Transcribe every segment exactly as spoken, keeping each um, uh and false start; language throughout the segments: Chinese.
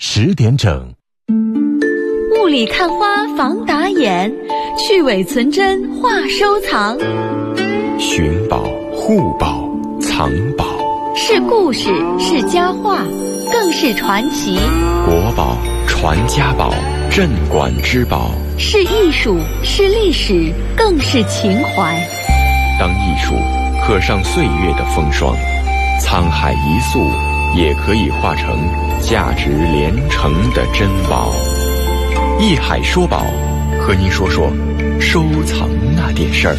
十点整。 雾里看花防打眼，去伪存真话收藏。 寻宝、护宝、藏宝， 是故事，是佳话，更是传奇。 国宝、传家宝、镇馆之宝， 是艺术，是历史，更是情怀。 当艺术刻上岁月的风霜，沧海一粟也可以化成价值连城的珍宝。艺海说宝，和您说说收藏那点事儿。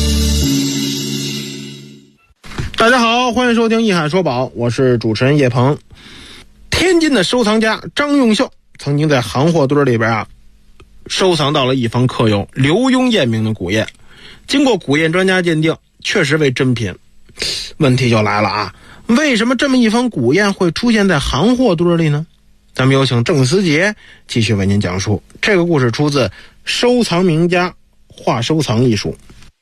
大家好，欢迎收听艺海说宝，我是主持人叶鹏。天津的收藏家张用秀曾经在行货堆里边啊，收藏到了一方刻有刘墉验明的古砚，经过古砚专家鉴定，确实为真品。问题就来了啊，为什么这么一方古砚会出现在行货堆里呢？咱们有请郑思杰继续为您讲述。这个故事出自《收藏名家话收藏》一书。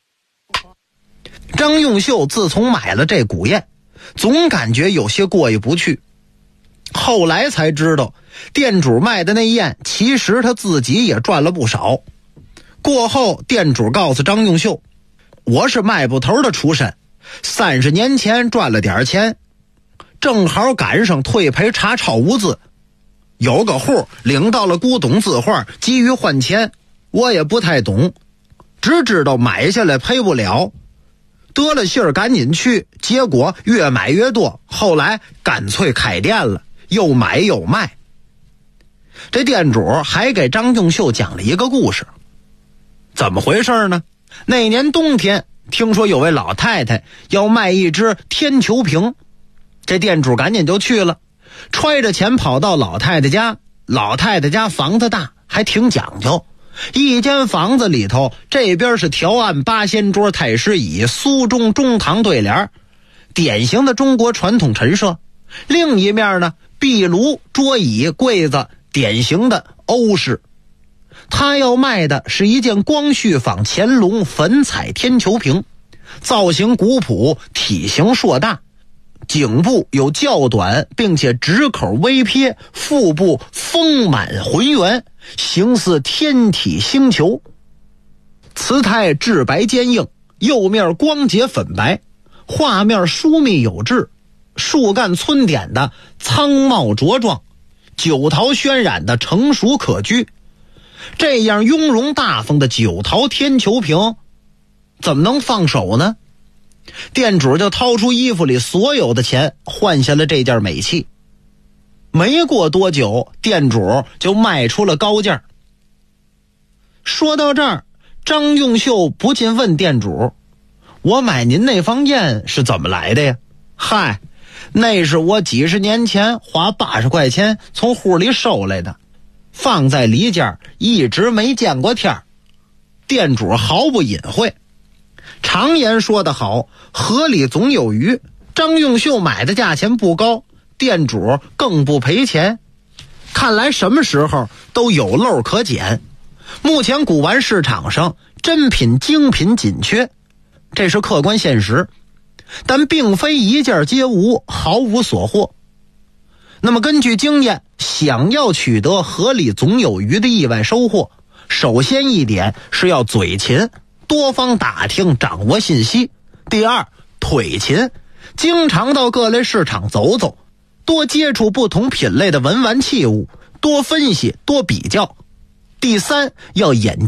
张用秀自从买了这古砚，总感觉有些过意不去。后来才知道，店主卖的那砚其实他自己也赚了不少。过后店主告诉张用秀，我是卖布头的出身，三十年前赚了点钱，正好赶上退赔查抄无字，有个户领到了古董字画，急于换钱，我也不太懂，只知道买下来赔不了，得了信儿赶紧去，结果越买越多，后来干脆开店了，又买又卖。这店主还给张用秀讲了一个故事。怎么回事呢？那年冬天，听说有位老太太要卖一只天球瓶，这店主赶紧就去了，揣着钱跑到老太太家。老太太家房子大，还挺讲究，一间房子里头，这边是条案八仙桌太师椅，苏中中堂对联，典型的中国传统陈设。另一面呢，壁炉、桌椅、柜子，典型的欧式。他要卖的是一件光绪仿乾隆粉彩天球瓶，造型古朴，体型硕大，颈部有较短并且直口微撇，腹部丰满浑圆，形似天体星球。瓷胎质白坚硬，釉面光洁粉白，画面疏密有致，树干皴点的苍茂茁壮，酒桃渲染的成熟可居。这样雍容大方的九桃天球瓶，怎么能放手呢？店主就掏出衣服里所有的钱，换下了这件美器。没过多久，店主就卖出了高价。说到这儿，张用秀不禁问店主，我买您那方砚是怎么来的呀？嗨，那是我几十年前花八十块钱从户里收来的，放在里间一直没见过天儿。店主毫不隐晦。常言说得好，河里总有鱼。张用秀买的价钱不高，店主更不赔钱。看来什么时候都有漏可捡。目前古玩市场上真品精品紧缺，这是客观现实，但并非一件皆无，毫无所获。那么根据经验，想要取得河里总有鱼的意外收获，首先一点是要嘴勤，多方打听掌握信息。第二，腿勤，经常到各类市场走走，多接触不同品类的文玩器物，多分析多比较。第三，要眼